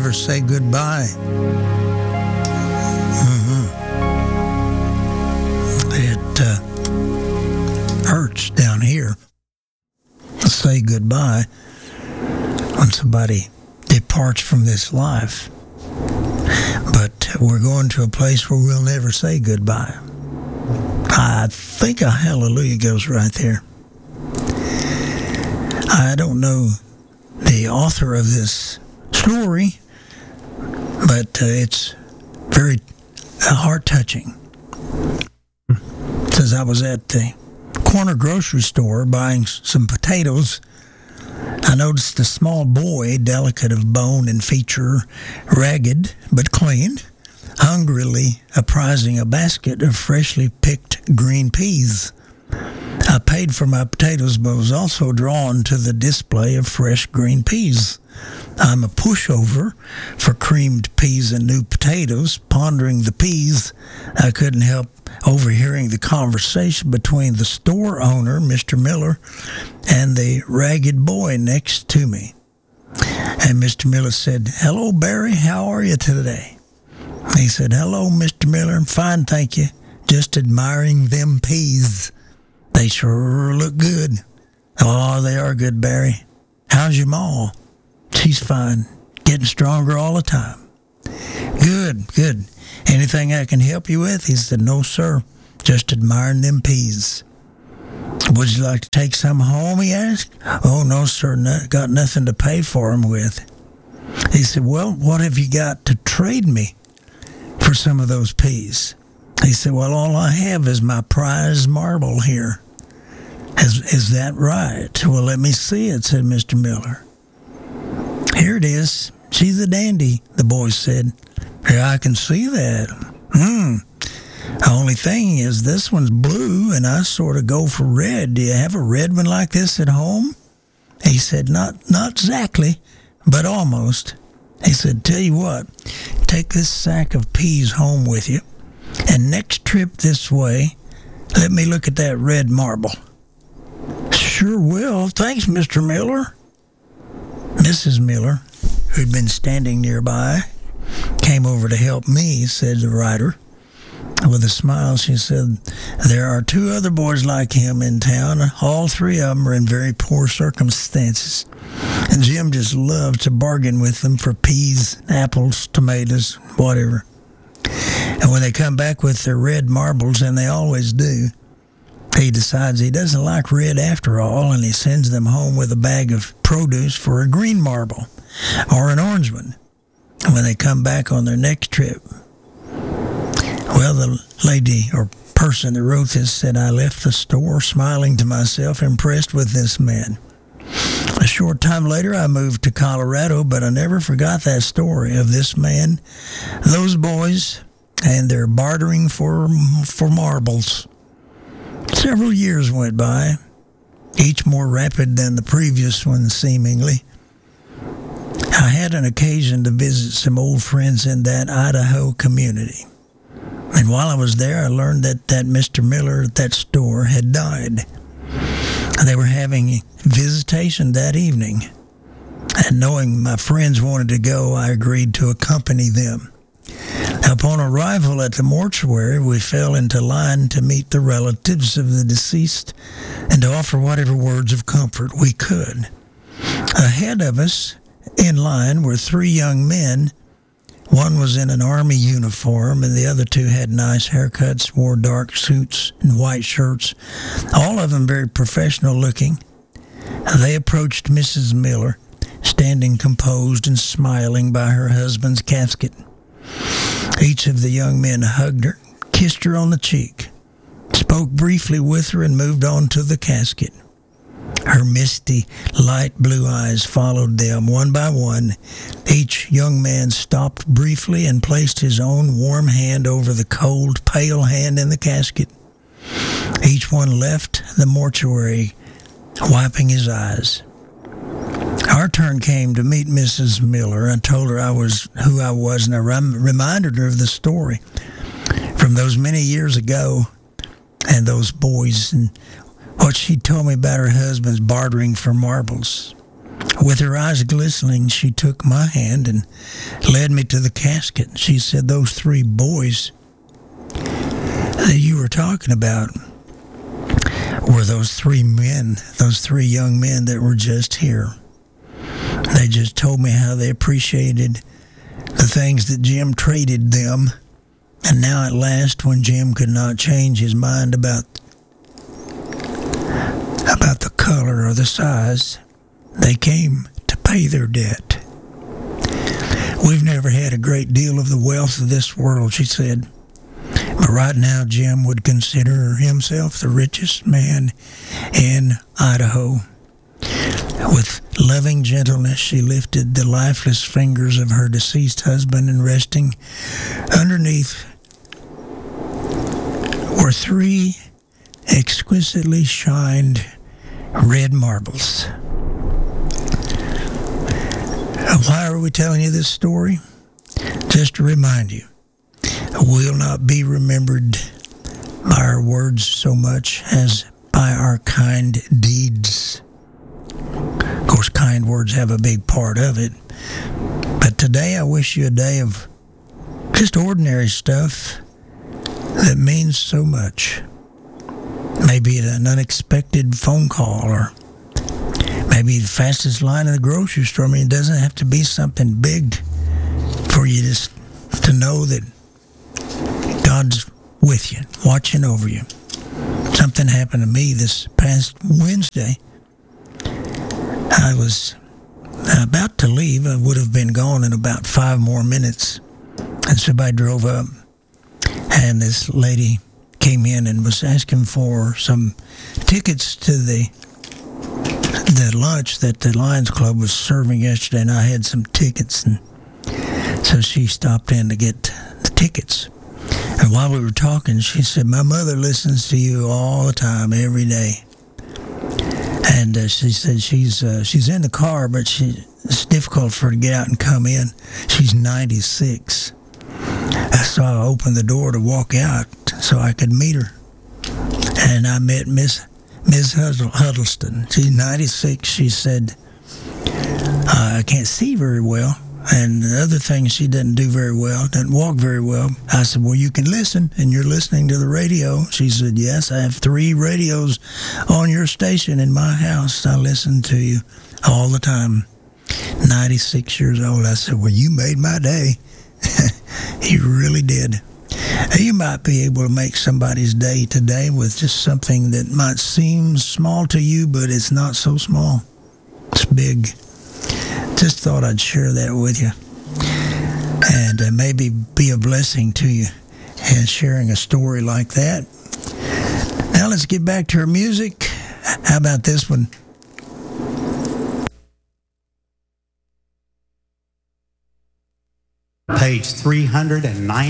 never say goodbye. It hurts down here to say goodbye when somebody departs from this life. But we're going to a place where we'll never say goodbye. I think a hallelujah goes right there. I don't know the author of this story, but it's very heart-touching. It says, I was at the corner grocery store buying some potatoes. I noticed a small boy, delicate of bone and feature, ragged but clean, hungrily apprising a basket of freshly picked green peas. I paid for my potatoes, but was also drawn to the display of fresh green peas. I'm a pushover for creamed peas and new potatoes. Pondering the peas, I couldn't help overhearing the conversation between the store owner, Mr. Miller, and the ragged boy next to me. And Mr. Miller said, "Hello, Barry, how are you today?" He said, "Hello, Mr. Miller, I'm fine, thank you. Just admiring them peas. They sure look good." "Oh, they are good, Barry. How's your ma?" "She's fine. Getting stronger all the time." Good. "Anything I can help you with?" He said, "No, sir. Just admiring them peas." "Would you like to take some home?" he asked. "Oh, no, sir. Got nothing to pay for them with." He said, "Well, what have you got to trade me for some of those peas?" He said, "Well, all I have is my prize marble here." Is that right?" "Well, let me see it," said Mr. Miller. "Here it is. She's a dandy," the boy said. "Yeah, I can see that. The only thing is this one's blue, and I sort of go for red. Do you have a red one like this at home?" He said, Not exactly, but almost." He said, "Tell you what, take this sack of peas home with you, and next trip this way, let me look at that red marble." "Sure will. Thanks, Mr. Miller." Mrs. Miller, who'd been standing nearby, came over to help me, said the writer. With a smile, she said, "There are 2 other boys like him in town. All 3 of them are in very poor circumstances. And Jim just loves to bargain with them for peas, apples, tomatoes, whatever. And when they come back with their red marbles, and they always do, he decides he doesn't like red after all, and he sends them home with a bag of produce for a green marble or an orange one when they come back on their next trip." Well, the lady or person that wrote this said, "I left the store smiling to myself, impressed with this man. A short time later, I moved to Colorado, but I never forgot that story of this man, those boys, and their bartering for marbles. Several years went by, each more rapid than the previous one, seemingly. I had an occasion to visit some old friends in that Idaho community. And while I was there, I learned that Mr. Miller at that store had died. They were having visitation that evening, and knowing my friends wanted to go, I agreed to accompany them. Upon arrival at the mortuary, we fell into line to meet the relatives of the deceased and to offer whatever words of comfort we could. Ahead of us, in line, were 3 young men. One was in an army uniform, and the other 2 had nice haircuts, wore dark suits and white shirts, all of them very professional looking. They approached Mrs. Miller, standing composed and smiling by her husband's casket. Each of the young men hugged her, kissed her on the cheek, spoke briefly with her, and moved on to the casket. Her misty, light blue eyes followed them one by one. Each young man stopped briefly and placed his own warm hand over the cold, pale hand in the casket. Each one left the mortuary, wiping his eyes. Our turn came to meet Mrs. Miller. I told her who I was, and I reminded her of the story from those many years ago and those boys and what she told me about her husband's bartering for marbles. With her eyes glistening, she took my hand and led me to the casket. She said, "Those three boys that you were talking about were those three young men that were just here. They just told me how they appreciated the things that Jim traded them. And now at last, when Jim could not change his mind about the color or the size, they came to pay their debt. We've never had a great deal of the wealth of this world," she said. "But right now, Jim would consider himself the richest man in Idaho." With loving gentleness, she lifted the lifeless fingers of her deceased husband, and resting underneath were three exquisitely shined red marbles. Why are we telling you this story? Just to remind you, we'll not be remembered by our words so much as by our kind deeds. Of course, kind words have a big part of it. But today I wish you a day of just ordinary stuff that means so much. Maybe an unexpected phone call, or maybe the fastest line in the grocery store. I mean, it doesn't have to be something big for you just to know that God's with you, watching over you. Something happened to me this past Wednesday. I was about to leave. I would have been gone in about 5 more minutes. And somebody drove up, and this lady came in and was asking for some tickets to the lunch that the Lions Club was serving yesterday, and I had some tickets, and so she stopped in to get the tickets. And while we were talking, she said, "My mother listens to you all the time, every day." And she said she's in the car, but it's difficult for her to get out and come in. She's 96. So I opened the door to walk out so I could meet her. And I met Miss Huddleston. She's 96. She said, "I can't see very well. And the other thing, she doesn't do very well, doesn't walk very well." I said, "Well, you can listen, and you're listening to the radio." She said, "Yes, I have 3 radios on your station in my house. I listen to you all the time." 96 years old. I said, "Well, you made my day." You really did. You might be able to make somebody's day today with just something that might seem small to you, but it's not so small. It's big. Just thought I'd share that with you, and maybe be a blessing to you in sharing a story like that. Now let's get back to our music. How about this one? Page 309.